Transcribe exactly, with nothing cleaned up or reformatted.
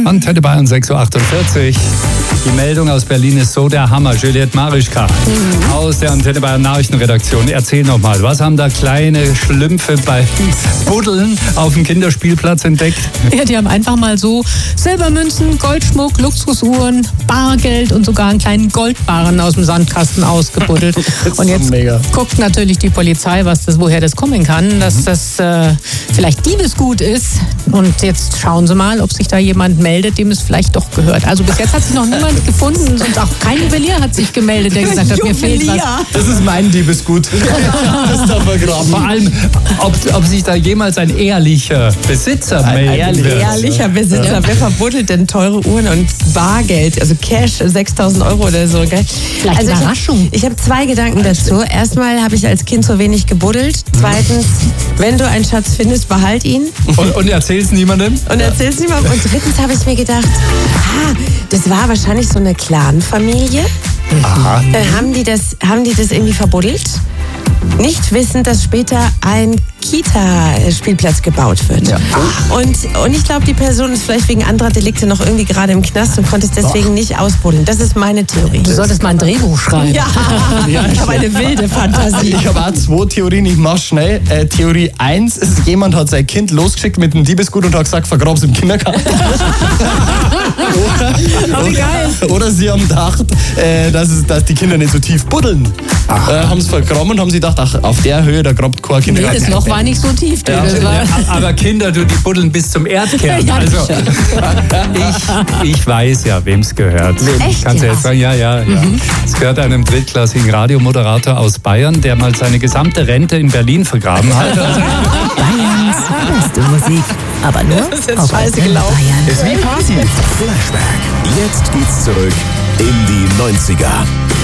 Antenne Bayern sechs Uhr achtundvierzig. Die Meldung aus Berlin ist so der Hammer. Juliette Marischka mhm. aus der Antenne Bayern Nachrichtenredaktion. Erzähl noch mal, was haben da kleine Schlümpfe bei Buddeln auf dem Kinderspielplatz entdeckt? Ja, die haben einfach mal so Silbermünzen, Goldschmuck, Luxusuhren, Bargeld und sogar einen kleinen Goldbarren aus dem Sandkasten ausgebuddelt. Und jetzt mega. Guckt natürlich die Polizei, was das, woher das kommen kann, dass das äh, vielleicht Diebesgut ist. Und jetzt schauen sie mal, ob sich da jemand meldet, dem es vielleicht doch gehört. Also bis jetzt hat sich noch niemand gefunden und auch kein Juwelier hat sich gemeldet, der gesagt hat, mir fehlt was. Das ist mein Diebesgut. Das darf man graben. Vor allem, ob, ob sich da jemals ein ehrlicher Besitzer ein meldet. Ein ehrlicher Besitzer. Ja. Wer verbuddelt denn teure Uhren und Bargeld, also Cash, sechstausend Euro oder so, gell? Vielleicht also Überraschung. Ich habe hab zwei Gedanken dazu. Erstmal habe ich als Kind so wenig gebuddelt. Zweitens, wenn du einen Schatz findest, behalt ihn. Und, und erzähl's niemandem? Und erzähl's niemandem. Und drittens habe ich mir gedacht, ah, das war wahrscheinlich so eine Clan-Familie. Aha. Äh, haben die das, haben die das irgendwie verbuddelt? Nicht wissend, dass später ein Kita-Spielplatz gebaut wird. Ja. Und, und ich glaube, die Person ist vielleicht wegen anderer Delikte noch irgendwie gerade im Knast und konnte es deswegen Ach. nicht ausbuddeln. Das ist meine Theorie. Du solltest mal ein Drehbuch schreiben. Ja, ja ich habe eine wilde Fantasie. Ich habe auch zwei Theorien, ich mache schnell. Äh, Theorie eins ist, jemand hat sein Kind losgeschickt mit einem Diebesgut und hat gesagt, vergrab's im Kindergarten. oder, oh, geil. Oder, oder sie haben gedacht, äh, dass, es, dass die Kinder nicht so tief buddeln. Äh, haben es vergraben und haben sie gedacht, ach, auf der Höhe, da grabt kein Kind rein. Nee, das Loch war nicht so tief. Ja, das war ja, aber Kinder, du, die buddeln bis zum Erdkern. Ja, also, ich, ich weiß ja, wem es gehört. Echt? Kannst du jetzt sagen, ja, ja, ja. Mhm. Es gehört einem drittklassigen Radiomoderator aus Bayern, der mal seine gesamte Rente in Berlin vergraben hat. Also, Bayerns beste Musik. Aber nur das ist jetzt auf scheiße gelaufen. Bayern. Ist wie Party. Flashback. Jetzt geht's zurück in die neunziger.